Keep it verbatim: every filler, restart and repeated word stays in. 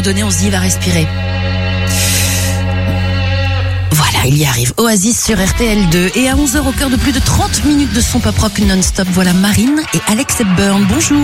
donné, on se dit, il va respirer. Voilà, il y arrive. Oasis sur R T L deux. Et à onze heures, au cœur de plus de trente minutes de son pop rock non-stop, voilà Marine et Alex Hepburn. Bonjour.